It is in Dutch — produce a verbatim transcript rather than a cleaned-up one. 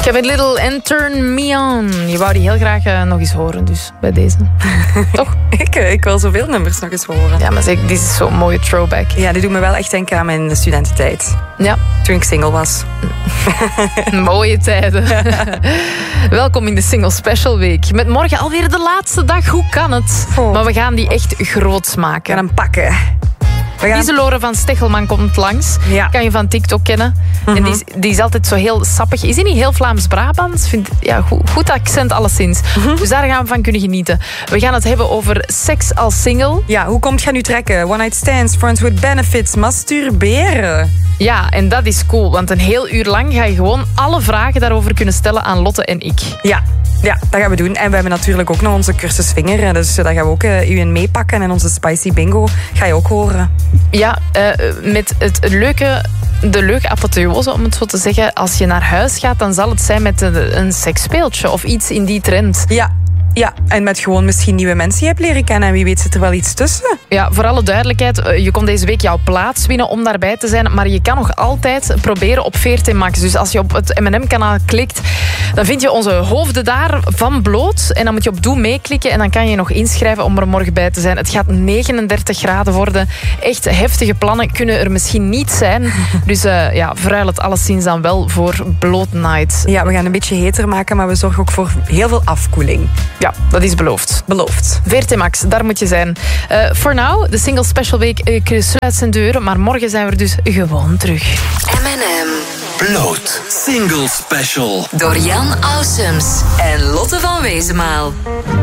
Kevin Little en Turn Me On. Je wou die heel graag uh, nog eens horen, dus bij deze. Toch? ik, ik wil zoveel nummers nog eens horen. Ja, maar zeg, dit is zo'n mooie throwback. Ja, die doet me wel echt denken aan mijn studententijd. Ja. Toen ik single was. Mooie tijden. Welkom in de Single Special Week. Met morgen alweer de laatste dag. Hoe kan het? Oh. Maar we gaan die echt groots maken. We gaan hem pakken. Gaan... Iselore van Stechelman komt langs. Ja. Kan je van TikTok kennen. Mm-hmm. En die is, die is altijd zo heel sappig. Is die niet heel Vlaams-Brabants? Vind, ja, goed, goed accent alleszins. Mm-hmm. Dus daar gaan we van kunnen genieten. We gaan het hebben over seks als single. Ja, hoe komt het gaan nu trekken? One night stands, friends with benefits, masturberen. Ja, en dat is cool. Want een heel uur lang ga je gewoon alle vragen daarover kunnen stellen aan Lotte en ik. Ja. Ja, dat gaan we doen. En we hebben natuurlijk ook nog onze cursus vinger. Dus daar gaan we ook uh, u in meepakken. En onze spicy bingo ga je ook horen. Ja, uh, met het leuke... De leuke apotheose, om het zo te zeggen. Als je naar huis gaat, dan zal het zijn met een, een seksspeeltje of iets in die trend. Ja. Ja, en met gewoon misschien nieuwe mensen die je hebt leren kennen. En wie weet zit er wel iets tussen. Ja, voor alle duidelijkheid. Je kon deze week jouw plaats winnen om daarbij te zijn. Maar je kan nog altijd proberen op veertien max. Dus als je op het M en M-kanaal klikt, dan vind je onze hoofden daar van bloot. En dan moet je op Doe meeklikken. En dan kan je nog inschrijven om er morgen bij te zijn. Het gaat negenendertig graden worden. Echt heftige plannen kunnen er misschien niet zijn. Dus uh, ja, verruil het alleszins dan wel voor Bloot Night. Ja, we gaan een beetje heter maken. Maar we zorgen ook voor heel veel afkoeling. Ja, dat is beloofd. Beloofd. veertien max, daar moet je zijn. Voor uh, now, de Single Special Week uh, sluit zijn deuren. Maar morgen zijn we dus gewoon terug. M en M. Bloot Single Special. Door Jan Ausums en Lotte van Wezenmaal.